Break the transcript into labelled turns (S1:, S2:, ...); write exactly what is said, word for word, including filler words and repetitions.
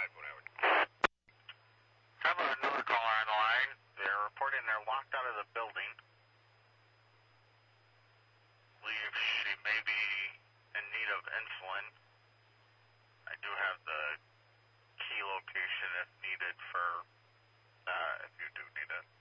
S1: five, whatever.
S2: Have another caller on the line. They're reporting they're locked out of the building. Believe she may be in need of insulin. I do have the key location if needed for, uh, if you do need it.